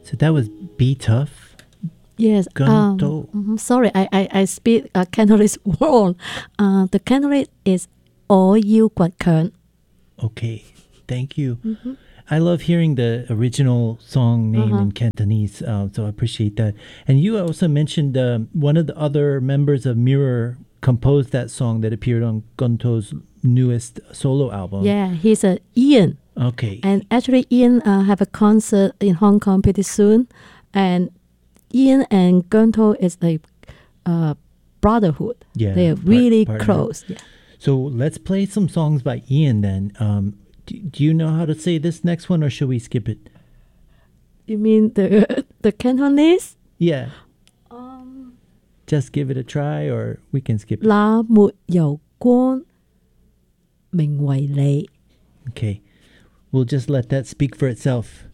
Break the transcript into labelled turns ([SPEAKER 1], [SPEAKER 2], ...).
[SPEAKER 1] So that was Be Tough.
[SPEAKER 2] Yes.
[SPEAKER 1] Gunto.
[SPEAKER 2] Sorry, I speak Cantonese wrong. The Cantonese is 我要倔強.
[SPEAKER 1] Okay, thank you. I love hearing the original song name in Cantonese, so I appreciate that. And you also mentioned one of the other members of Mirror composed that song that appeared on Gunto's newest solo album.
[SPEAKER 2] Yeah, he's Ian.
[SPEAKER 1] Okay.
[SPEAKER 2] And actually, Ian have a concert in Hong Kong pretty soon. And Ian and Gunto is a brotherhood.
[SPEAKER 1] Yeah,
[SPEAKER 2] They are really
[SPEAKER 1] partner.
[SPEAKER 2] close. Yeah.
[SPEAKER 1] So let's play some songs by Ian then. Do you know how to say this next one, or should we skip it?
[SPEAKER 2] You mean the Cantonese?
[SPEAKER 1] Yeah. Just give it a try, or we can skip it.
[SPEAKER 2] 那沒有光，名為你。
[SPEAKER 1] Okay. We'll just let that speak for itself.